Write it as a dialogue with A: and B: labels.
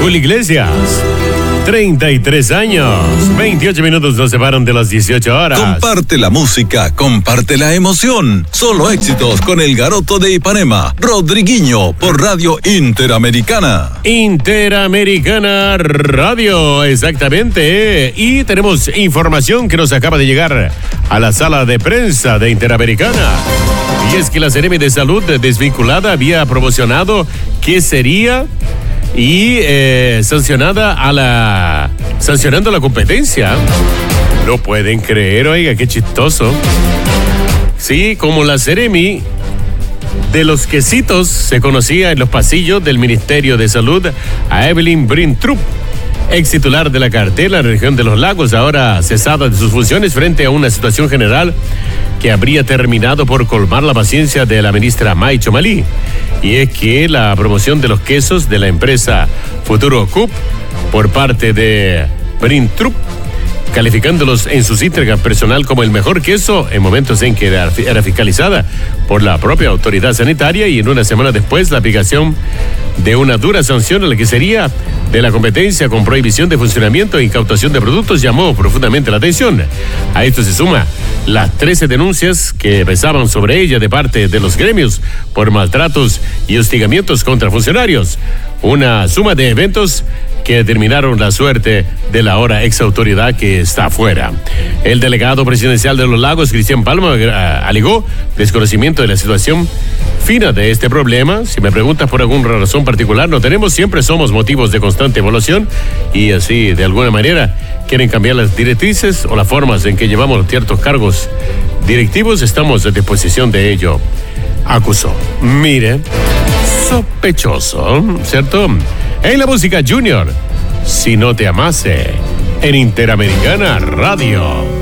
A: Julio Iglesias. 33 años, 28 minutos nos separan de las 18 horas.
B: Comparte la música, comparte la emoción. Solo éxitos con el Garoto de Ipanema, Rodriguinho, por Radio Interamericana.
A: Interamericana Radio, exactamente. Y tenemos información que nos acaba de llegar a la sala de prensa de Interamericana. Y es que la Seremi de Salud desvinculada había promocionado que sería y sancionando la competencia. No pueden creer, oiga, qué chistoso. Sí, como la Seremi de los quesitos se conocía en los pasillos del Ministerio de Salud a Evelyn Brintrup, ex titular de la cartela en la región de los lagos, ahora cesada de sus funciones frente a una situación general que habría terminado por colmar la paciencia de la ministra May Chomalí. Y es que la promoción de los quesos de la empresa Futuro Coop por parte de Brintrup, calificándolos en su cítrea personal como el mejor queso en momentos en que era fiscalizada por la propia autoridad sanitaria, y en una semana después la aplicación de una dura sanción a la que sería de la competencia con prohibición de funcionamiento e incautación de productos, llamó profundamente la atención. A esto se suma las 13 denuncias que pesaban sobre ella de parte de los gremios por maltratos y hostigamientos contra funcionarios. Una suma de eventos que determinaron la suerte de la ahora ex autoridad que está afuera. El delegado presidencial de los lagos, Cristian Palma, alegó desconocimiento de la situación fina de este problema. Si me preguntas por alguna razón particular, no tenemos, siempre somos motivos de constante evaluación y así de alguna manera quieren cambiar las directrices o las formas en que llevamos ciertos cargos directivos, estamos a disposición de ello, acusó. Mire, sospechoso, ¿cierto? En la música Junior, Si no te amase, en Interamericana Radio.